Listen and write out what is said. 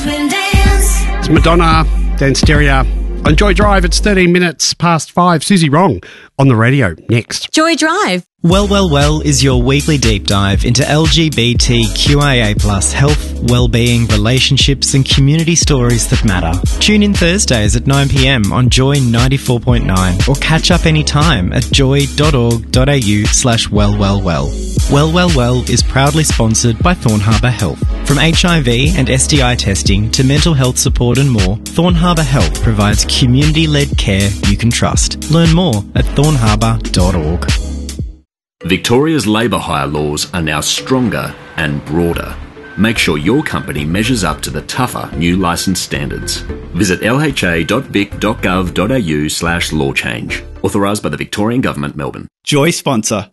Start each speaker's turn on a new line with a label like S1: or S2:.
S1: It's Madonna, Dan Steria. On Joy Drive, it's 13 minutes past 5. Susie Wrong on the radio. Next.
S2: Joy Drive.
S3: Well is your weekly deep dive into LGBTQIA+ health, well-being, relationships and community stories that matter. Tune in Thursdays at 9 p.m. on Joy 94.9 or catch up anytime at joy.org.au/wellwellwell. Well is proudly sponsored by Thorn Harbour Health. From HIV and STI testing to mental health support and more, Thorn Harbour Health provides community-led care you can trust. Learn more at thornharbour.org.
S4: Victoria's labour hire laws are now stronger and broader. Make sure your company measures up to the tougher new licence standards. Visit lha.vic.gov.au/law change. Authorised by the Victorian Government, Melbourne.
S5: Joy sponsor